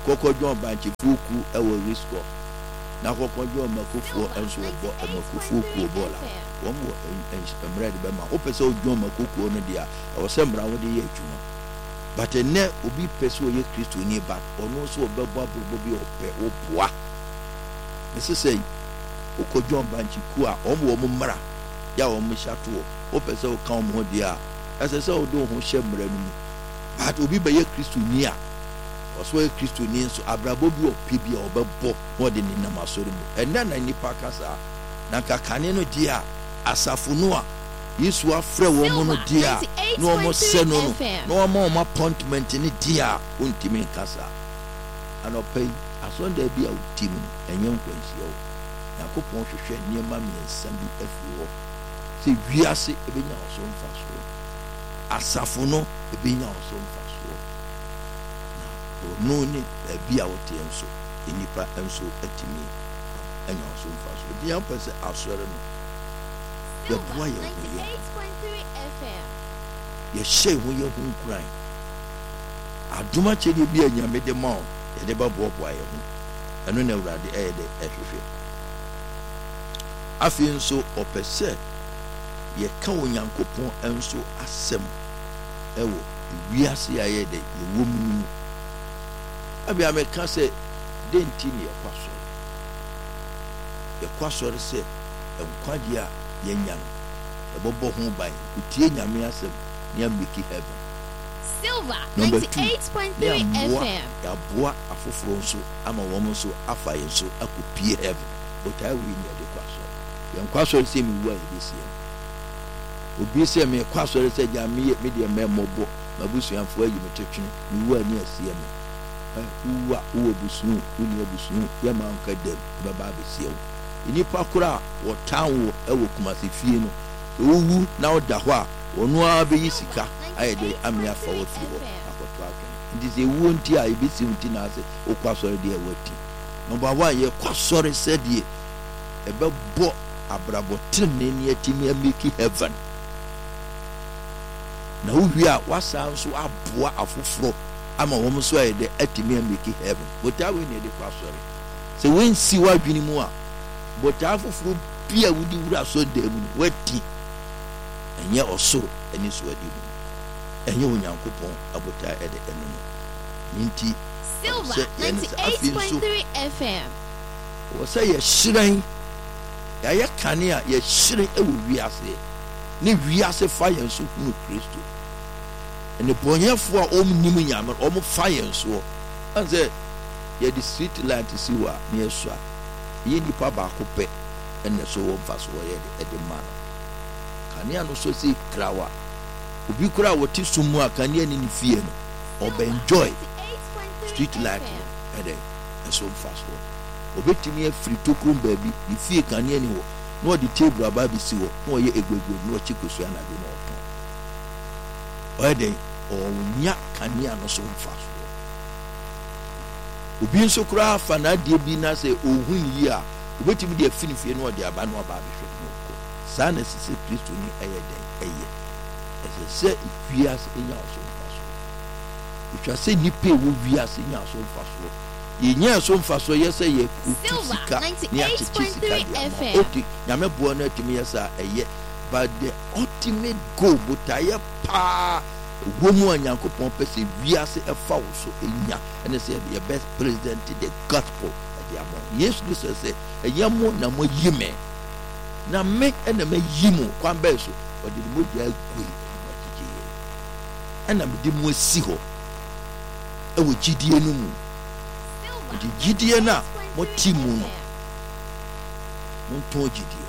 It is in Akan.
Kokodwo banchi fuku ewo risko na kokodwo makofo enso bo makofo ku bola wo mo emre de be ma o pese odwo makoko no dia e wo sembra wo de ye adwuma but ene obi pese o ye Kristo ni ba ono so obebo abrobo bi ope wo boa ese sei okodwo banchi ku a wo mo mra ya wo mo hyato o pese o kan mo dia ese se o do ho hye mra no mu but obi be ye Kristo ni a oso ye Kristo ni nso abrabo bi ope bi a obebo mo de ni nam asori mu ena na nipa kasa na kakane no dia asafo no a Yesu afre wo mo no dia no mo se no no mo appointment ni dia untimi kasa anopai asonda bi a utimi enye nkwansi o yakopon hwehwe niema miensa bi afuwo se wiase ebenya oso mfaso asafo no ebenya oso mfaso na no ni bi a wote enso enipa enso atimi enya oso mfaso dia pese asore no the boy 98.3 FM. Ye shey ho ye hu kuran aduma chede bi anyame de ma ye de ba boa ye hu eno na urade e de ehwehwe afi nso opese ye ka onyankopon enso asem ewo wiase aye de ye womu abi ameka se denti ne ye kwasore se enkwade a yenyan ebobo ho ban utie nyame asem ne make heaven Silver 98.3 FM ya boa afoforo nso ama wo nso afa yenso akopie heaven but I win the kwaso yen kwaso se mi wa edisi obi se me kwaso se ja me de me mobo mabusuanfo ayi metetwe mi wa ni asie me uwa uwo busunu uni obusunu ya ma nka dem baba besie inipa kura wo tanwo ewo kumase fie no owu na oda ho a onu abeyi sika ayede amia fa wo fi ho akoto atwen ndi se wu nti a ebisi nti na ase okwasore de ewati number 1 ye kwasore sedie ebebo abrabo tene ni atimi ameki heaven na uwi a wasa nso aboa afoforo ama wo mso ayede atimi ameki heaven botawe ne de kwasore se wensi wadwini mu a botafoforo bia wudi wura so dem wati enye osoro eni so adi mu enye onyankopon abota ede enu minti Silver 98.3 FM wo say ye shiran ya ye kane a ye shiran ewo wiase ne wiase fa yen so hu Kristo ene bonyefo a omnim nyame om fa yen so anze ye di street light siwa ne yeso ye nipa ba ko pe ene so wo fa so ye de man kane ano so si krawa obi kura woti sumu a kane ani ni fie no ob enjoy street light ede so fa so obetimi afiri tokrum baabi ni fie kane ani wo no di table aba bi si wo no ye egwegwe no chikoso na bi no oton ede onya kane ano so fa so obi nso kura fa na de bi na se ohun yi a obetimi de afinifie no de aba no aba bi hwe no ko sa na sisi Kristo ni eyeden eye ese wias enya so mfaso utwa se nipe wo wias enya so mfaso yenya so mfaso yese ye kutisika ni achitisika dia okay nyame bo na atimi yesa eye but the ultimate goal botaye pa womu anyankopon pese wiase efa wo so enya ene se the best president the gospel dia mo yes this say eyamo na mo yime na me ene me yimu kwan be so odi mo dia agui ena me di mo si ho ewo gidie no mu odi gidie na mo timu no mo to gidie